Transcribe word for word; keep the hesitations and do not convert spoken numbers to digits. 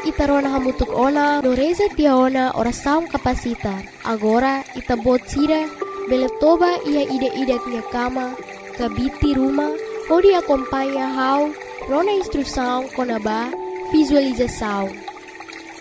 itarona hamutuk ona no reza tia ona oração capacita. Agora ita bot sira bele toba ia ide-ide tia kama kabiti rumah pode acompanhar how rona instrução konaba visualização.